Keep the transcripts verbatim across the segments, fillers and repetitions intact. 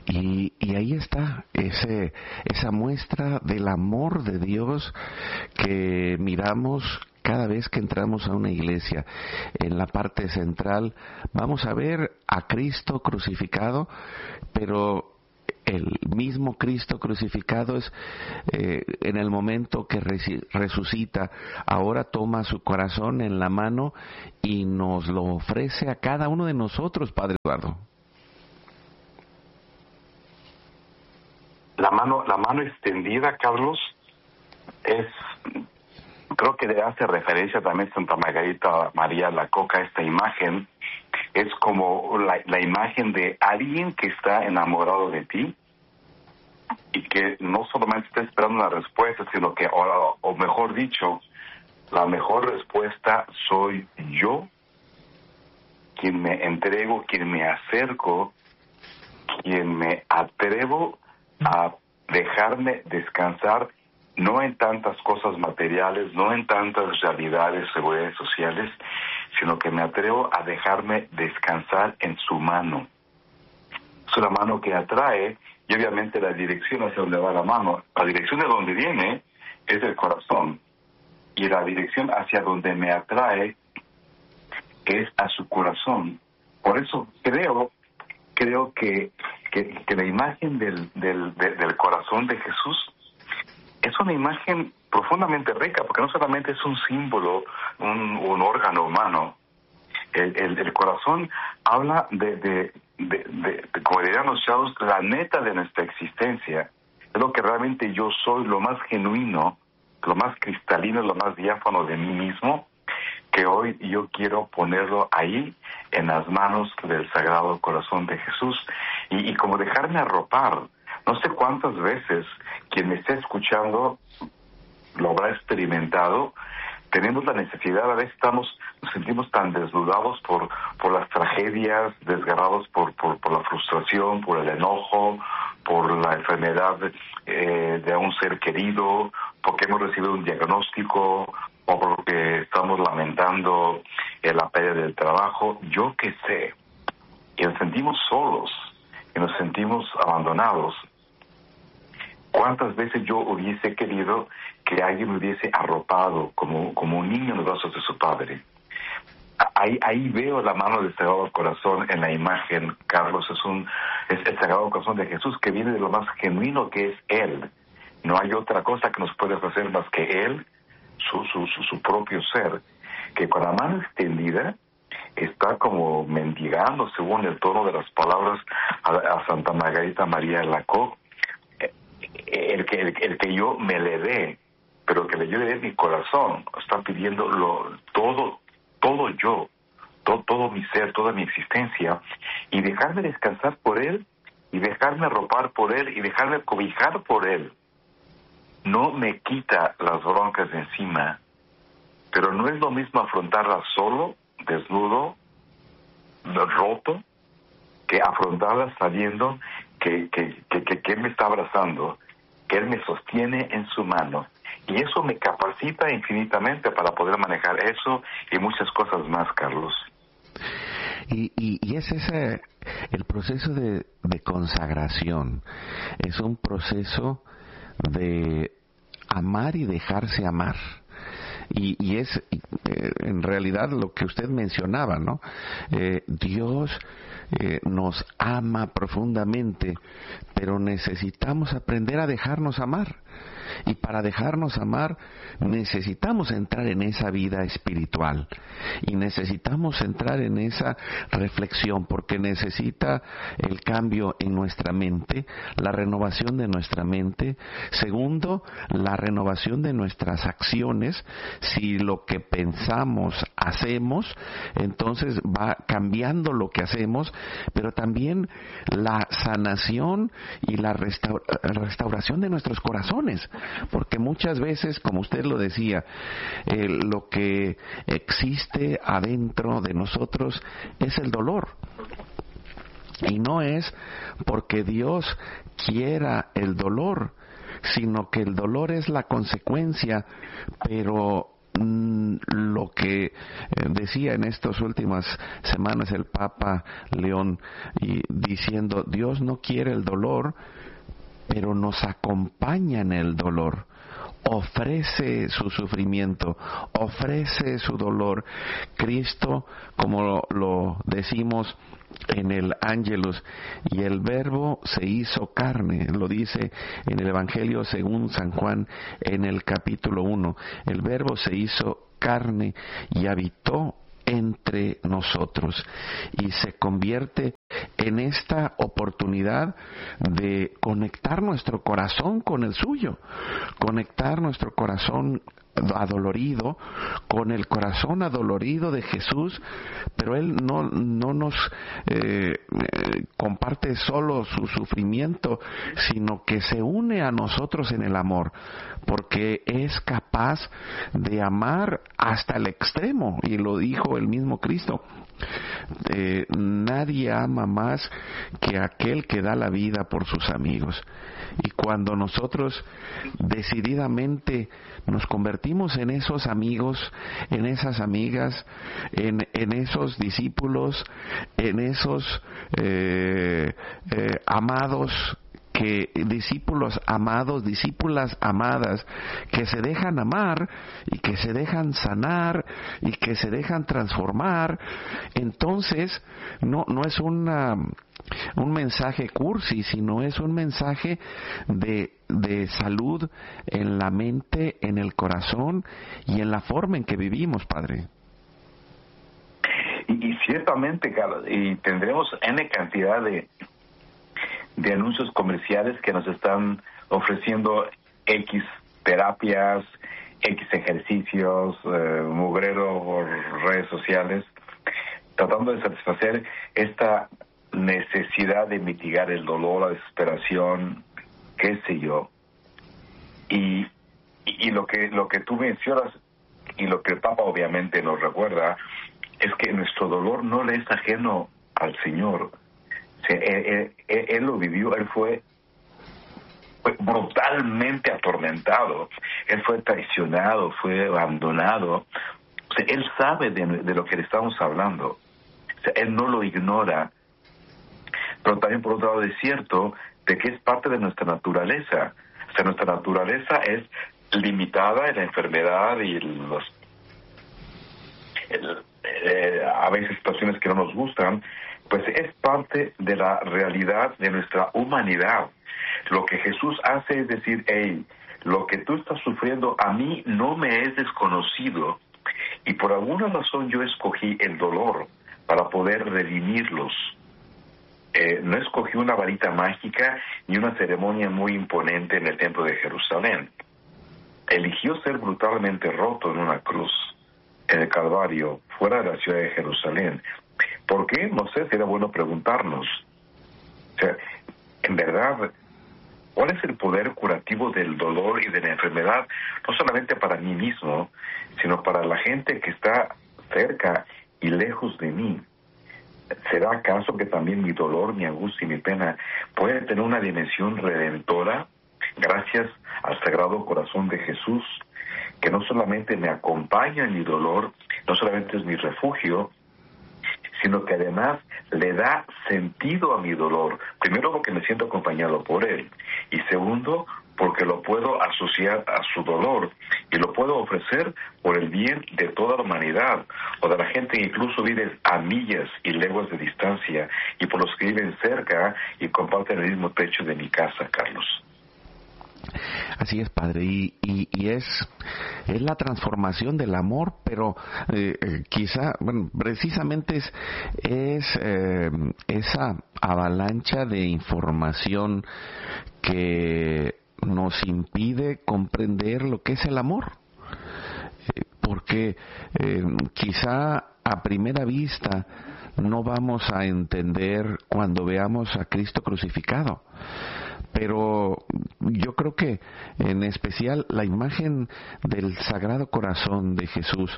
Y, y ahí está ese, esa muestra del amor de Dios que miramos cada vez que entramos a una iglesia. En la parte central vamos a ver a Cristo crucificado, pero el mismo Cristo crucificado es eh, en el momento que resucita, ahora toma su corazón en la mano y nos lo ofrece a cada uno de nosotros, Padre Eduardo. La mano, la mano extendida, Carlos, es, creo que hace referencia también Santa Margarita María Alacoque, esta imagen, es como la, la imagen de alguien que está enamorado de ti y que no solamente está esperando una respuesta, sino que, o, o mejor dicho, la mejor respuesta soy yo, quien me entrego, quien me acerco, quien me atrevo a dejarme descansar, no en tantas cosas materiales, no en tantas realidades, seguridades sociales, sino que me atrevo a dejarme descansar en su mano. Es una mano que atrae, y obviamente la dirección hacia donde va la mano, la dirección de donde viene es el corazón, y la dirección hacia donde me atrae es a su corazón. Por eso creo, creo que Que, que la imagen del, del, de, del corazón de Jesús es una imagen profundamente rica, porque no solamente es un símbolo, un, un órgano humano. El, el, el corazón habla de, de, de, de, de, como dirían los chavos, la neta de nuestra existencia. Es lo que realmente yo soy, lo más genuino, lo más cristalino, lo más diáfano de mí mismo, que hoy yo quiero ponerlo ahí en las manos del Sagrado Corazón de Jesús y, y como dejarme arropar. No sé cuántas veces quien me esté escuchando lo habrá experimentado. Tenemos la necesidad, a veces estamos, nos sentimos tan desnudados por, por las tragedias, desgarrados por, por, por la frustración, por el enojo, por la enfermedad eh, de un ser querido, porque hemos recibido un diagnóstico, o porque estamos lamentando la pérdida del trabajo, yo qué sé, y nos sentimos solos, y nos sentimos abandonados. ¿Cuántas veces yo hubiese querido que alguien me hubiese arropado como, como un niño en los brazos de su padre? Ahí, ahí veo la mano del Sagrado Corazón en la imagen, Carlos. Es, un, es el Sagrado Corazón de Jesús que viene de lo más genuino que es Él. No hay otra cosa que nos puede ofrecer más que Él, Su, su, su, su propio ser, que con la mano extendida está como mendigando, según el tono de las palabras, a, a Santa Margarita María Alacoque, el que, el, el que yo me le dé, pero que le yo le dé mi corazón, está pidiendo lo, todo, todo yo, todo, todo mi ser, toda mi existencia, y dejarme descansar por Él, y dejarme arropar por Él, y dejarme cobijar por Él. No me quita las broncas de encima, pero no es lo mismo afrontarlas solo, desnudo, roto, que afrontarlas sabiendo que, que, que, que, que Él me está abrazando, que Él me sostiene en su mano. Y eso me capacita infinitamente para poder manejar eso y muchas cosas más, Carlos. Y, y, y es ese el proceso de, de consagración. Es un proceso de amar y dejarse amar. Y, y es eh, en realidad lo que usted mencionaba, ¿no? Eh, Dios eh, nos ama profundamente, pero necesitamos aprender a dejarnos amar. Y para dejarnos amar necesitamos entrar en esa vida espiritual y necesitamos entrar en esa reflexión, porque necesita el cambio en nuestra mente, la renovación de nuestra mente. Segundo, la renovación de nuestras acciones. Si lo que pensamos hacemos, entonces va cambiando lo que hacemos, pero también la sanación y la restaura- restauración de nuestros corazones. Porque muchas veces, como usted lo decía, eh, lo que existe adentro de nosotros es el dolor. Y no es porque Dios quiera el dolor, sino que el dolor es la consecuencia, pero lo que decía en estas últimas semanas el Papa León, y diciendo, Dios no quiere el dolor, pero nos acompaña en el dolor, ofrece su sufrimiento, ofrece su dolor. Cristo, como lo, lo decimos en el Ángelus, y el Verbo se hizo carne, lo dice en el Evangelio según San Juan en el capítulo uno, el Verbo se hizo carne y habitó entre nosotros, y se convierte en esta oportunidad de conectar nuestro corazón con el suyo, conectar nuestro corazón adolorido con el corazón adolorido de Jesús, pero Él no, no nos eh, eh, comparte solo su sufrimiento, sino que se une a nosotros en el amor, porque es capaz de amar hasta el extremo, y lo dijo el mismo Cristo. Eh, nadie ama más que aquel que da la vida por sus amigos. Y cuando nosotros decididamente nos convertimos en esos amigos, en esas amigas, en, en esos discípulos, en esos eh, eh, amados, que discípulos amados, discípulas amadas, que se dejan amar y que se dejan sanar y que se dejan transformar, entonces no, no es una, un mensaje cursi, sino es un mensaje de, de salud en la mente, en el corazón y en la forma en que vivimos, Padre. Y, y ciertamente, Carlos, y tendremos N cantidad de de anuncios comerciales que nos están ofreciendo X terapias, X ejercicios, eh, mugrero por redes sociales, tratando de satisfacer esta necesidad de mitigar el dolor, la desesperación, qué sé yo. Y, y, y lo que lo que tú mencionas, y lo que el Papa obviamente nos recuerda, es que nuestro dolor no le es ajeno al Señor. Él, él, él, él lo vivió, él fue, fue brutalmente atormentado, él fue traicionado, fue abandonado. O sea, él sabe de, de lo que le estamos hablando. O sea, él no lo ignora. Pero también, por otro lado, es cierto de que es parte de nuestra naturaleza. O sea, nuestra naturaleza es limitada en la enfermedad y los el, eh, a veces situaciones que no nos gustan. Pues es parte de la realidad de nuestra humanidad. Lo que Jesús hace es decir, hey, lo que tú estás sufriendo a mí no me es desconocido, y por alguna razón yo escogí el dolor para poder redimirlos. Eh, no escogí una varita mágica ni una ceremonia muy imponente en el templo de Jerusalén. Eligió ser brutalmente roto en una cruz, en el Calvario, fuera de la ciudad de Jerusalén. ¿Por qué? No sé, sería bueno preguntarnos. O sea, en verdad, ¿cuál es el poder curativo del dolor y de la enfermedad? No solamente para mí mismo, sino para la gente que está cerca y lejos de mí. ¿Será acaso que también mi dolor, mi angustia y mi pena puede tener una dimensión redentora gracias al Sagrado Corazón de Jesús, que no solamente me acompaña en mi dolor, no solamente es mi refugio, sino que además le da sentido a mi dolor? Primero, porque me siento acompañado por Él, y segundo, porque lo puedo asociar a su dolor y lo puedo ofrecer por el bien de toda la humanidad, o de la gente que incluso vive a millas y leguas de distancia, y por los que viven cerca y comparten el mismo techo de mi casa, Carlos. Así es, Padre, y, y, y es, es la transformación del amor, pero eh, eh, quizá, bueno, precisamente es, es eh, esa avalancha de información que nos impide comprender lo que es el amor, eh, porque eh, quizá a primera vista no vamos a entender cuando veamos a Cristo crucificado. Pero yo creo que en especial la imagen del Sagrado Corazón de Jesús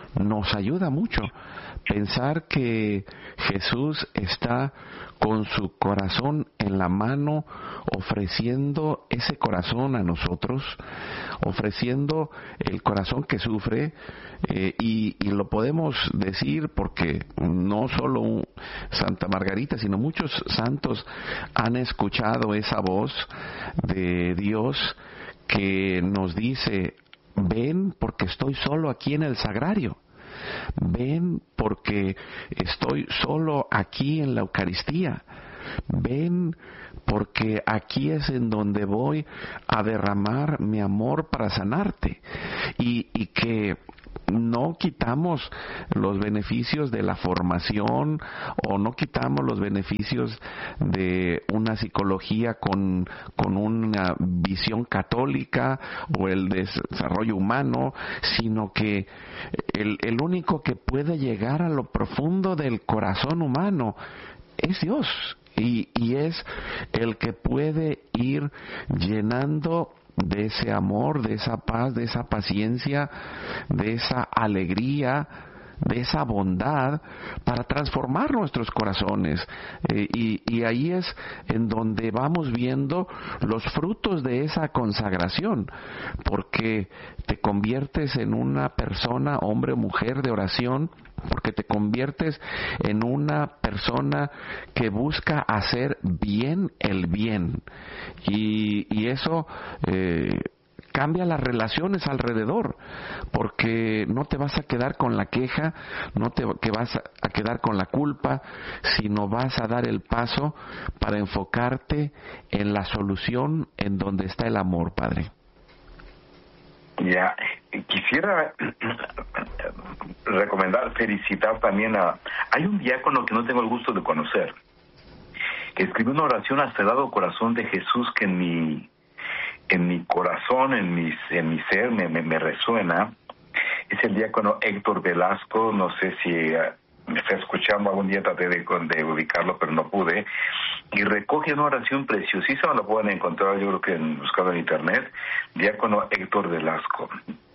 nos ayuda mucho pensar que Jesús está con su corazón en la mano, ofreciendo ese corazón a nosotros, ofreciendo el corazón que sufre, eh, y, y lo podemos decir porque no solo Santa Margarita, sino muchos santos han escuchado esa voz de Dios que nos dice: ven porque estoy solo aquí en el sagrario. Ven porque estoy solo aquí en la Eucaristía. Ven porque aquí es en donde voy a derramar mi amor para sanarte. Y, y que no quitamos los beneficios de la formación, o no quitamos los beneficios de una psicología con, con una visión católica o el desarrollo humano, sino que el, el único que puede llegar a lo profundo del corazón humano es Dios. Y, y es el que puede ir llenando de ese amor, de esa paz, de esa paciencia, de esa alegría, de esa bondad, para transformar nuestros corazones. Eh, y, y ahí es en donde vamos viendo los frutos de esa consagración, porque te conviertes en una persona, hombre o mujer de oración, porque te conviertes en una persona que busca hacer bien el bien, y, y eso eh, cambia las relaciones alrededor, porque no te vas a quedar con la queja, no te que vas a quedar con la culpa, sino vas a dar el paso para enfocarte en la solución, en donde está el amor, Padre. Ya, quisiera recomendar, felicitar también a... Hay un diácono que no tengo el gusto de conocer, que escribió una oración al Sagrado Corazón de Jesús que en mi, en mi corazón, en mi, en mi ser, me, me, me resuena. Es el diácono Héctor Velasco. No sé si uh, me está escuchando, algún día traté de, de ubicarlo, pero no pude. Y recoge una oración preciosísima, la pueden encontrar, yo creo que en, buscando en internet, diácono Héctor Velasco.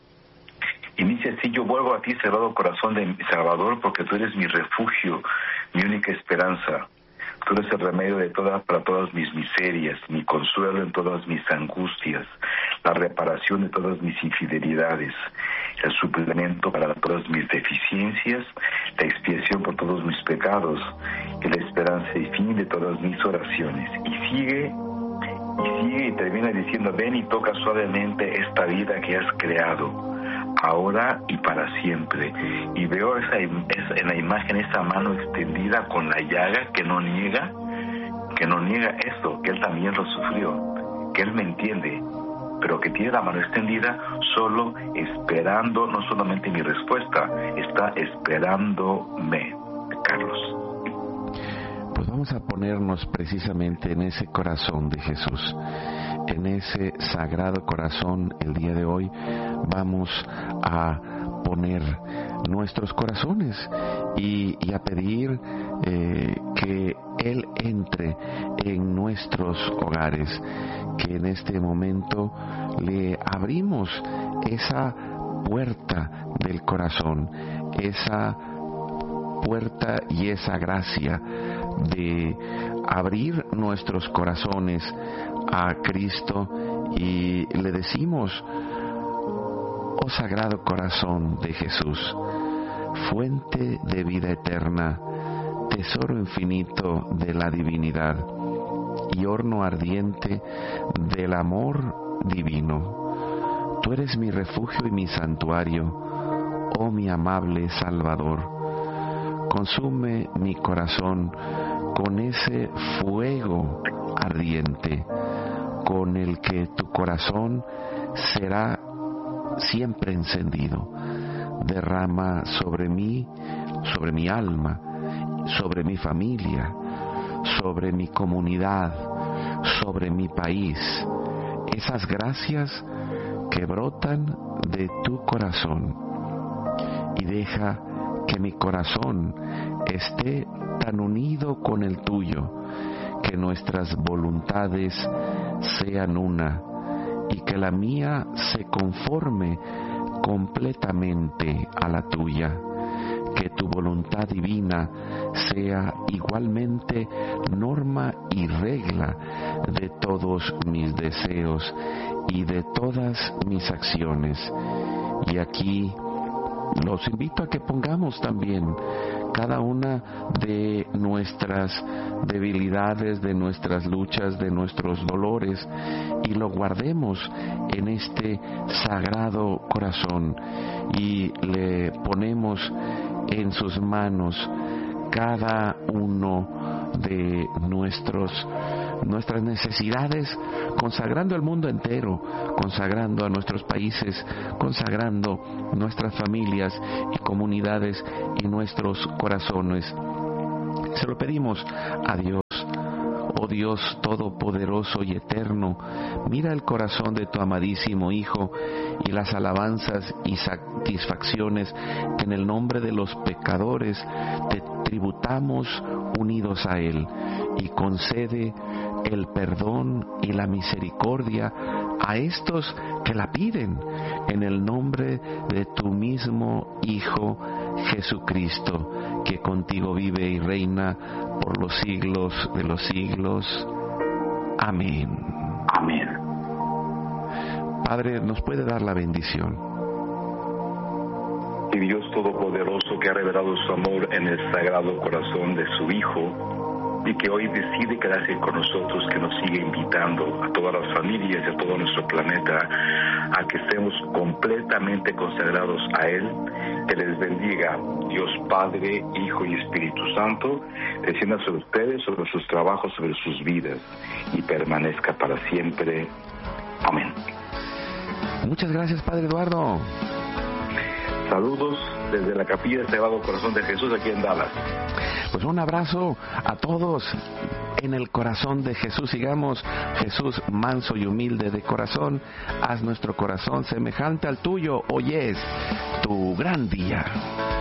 Inicia así: yo vuelvo a ti, Sagrado Corazón de mi Salvador, porque tú eres mi refugio, mi única esperanza. Tú eres el remedio de todas, para todas mis miserias, mi consuelo en todas mis angustias, la reparación de todas mis infidelidades, el suplemento para todas mis deficiencias, la expiación por todos mis pecados, y la esperanza y fin de todas mis oraciones. Y sigue, y sigue y termina diciendo: ven y toca suavemente esta vida que has creado, ahora y para siempre. Y veo esa, esa, en la imagen esa mano extendida con la llaga que no niega, que no niega esto, que él también lo sufrió, que él me entiende, pero que tiene la mano extendida solo esperando, no solamente mi respuesta, está esperándome, Carlos. Pues vamos a ponernos precisamente en ese corazón de Jesús, en ese sagrado corazón. El día de hoy vamos a poner nuestros corazones y, y a pedir eh, que Él entre en nuestros hogares, que en este momento le abrimos esa puerta del corazón, esa puerta y esa gracia de abrir nuestros corazones a Cristo, y le decimos: oh Sagrado Corazón de Jesús, fuente de vida eterna, tesoro infinito de la divinidad y horno ardiente del amor divino, tú eres mi refugio y mi santuario, oh mi amable Salvador. Consume mi corazón con ese fuego ardiente con el que tu corazón será siempre encendido. Derrama sobre mí, sobre mi alma, sobre mi familia, sobre mi comunidad, sobre mi país, esas gracias que brotan de tu corazón, y deja que mi corazón esté tan unido con el tuyo, que nuestras voluntades sean una, y que la mía se conforme completamente a la tuya. Que tu voluntad divina sea igualmente norma y regla de todos mis deseos y de todas mis acciones. Y aquí los invito a que pongamos también cada una de nuestras debilidades, de nuestras luchas, de nuestros dolores, y lo guardemos en este sagrado corazón y le ponemos en sus manos cada uno de nuestros nuestras necesidades, consagrando el mundo entero, consagrando a nuestros países, consagrando nuestras familias y comunidades y nuestros corazones. Se lo pedimos a Dios. Oh Dios todopoderoso y eterno, mira el corazón de tu amadísimo Hijo y las alabanzas y satisfacciones que en el nombre de los pecadores te tributamos unidos a Él, y concede el perdón y la misericordia a estos que la piden en el nombre de tu mismo Hijo Jesucristo, que contigo vive y reina por los siglos de los siglos. Amén. Amén. Padre, ¿nos puede dar la bendición? Y Dios Todopoderoso, que ha revelado su amor en el sagrado corazón de su Hijo, y que hoy decide quedarse con nosotros, que nos sigue invitando a todas las familias y a todo nuestro planeta a que estemos completamente consagrados a Él, que les bendiga Dios Padre, Hijo y Espíritu Santo, descienda sobre ustedes, sobre sus trabajos, sobre sus vidas, y permanezca para siempre. Amén. Muchas gracias, Padre Eduardo. Saludos desde la Capilla Sagrado Corazón de Jesús aquí en Dallas. Pues un abrazo a todos en el corazón de Jesús. Sigamos, Jesús manso y humilde de corazón, haz nuestro corazón semejante al tuyo. Hoy es tu gran día.